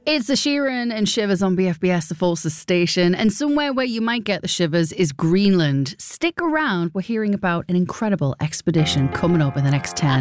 It's the Sheeran and Shivers on BFBS, the Forces station. And somewhere where you might get the shivers is Greenland. Stick around. We're hearing about an incredible expedition coming up in the next 10.